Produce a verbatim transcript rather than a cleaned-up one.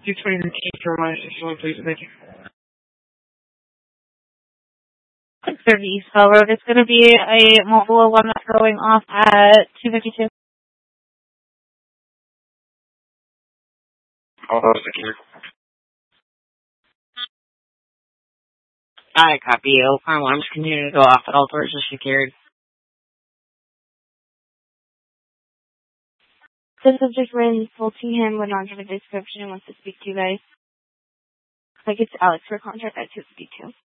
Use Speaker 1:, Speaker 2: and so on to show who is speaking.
Speaker 1: two twenty for my one, please. Thank you.
Speaker 2: six thirty East Bell Road. It's going to be a Mobile one that's going off at two fifty-two.
Speaker 1: All those secured.
Speaker 2: I copy you. Car alarms continue to go off at all doors are secured.
Speaker 3: The subject ran Fultingham went on to the description and wants to speak to you guys. Like it's Alex for contract at two fifty-two.